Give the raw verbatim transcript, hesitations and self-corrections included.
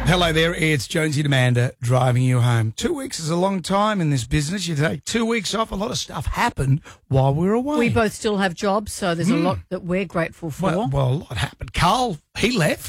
Hello there, it's Jonesy and Amanda driving you home. Two weeks is a long time in this business. You take two weeks off, a lot of stuff happened while we were away. We both still have jobs, so there's mm. a lot that we're grateful for. Well, well, a lot happened. Carl, he left.